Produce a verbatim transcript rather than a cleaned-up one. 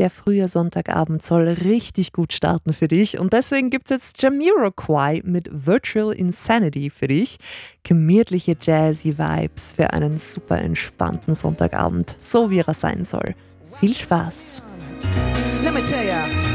Der frühe Sonntagabend soll richtig gut starten für dich und deswegen gibt's jetzt Jamiroquai mit Virtual Insanity für dich. Gemütliche Jazzy Vibes für einen super entspannten Sonntagabend, so wie er sein soll. Viel Spaß! Let me tell ya.